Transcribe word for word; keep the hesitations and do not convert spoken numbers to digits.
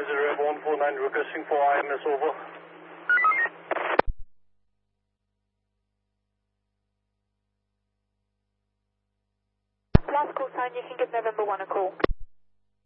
zero one four nine requesting for I M S over. Last call sign, you can give November one a call.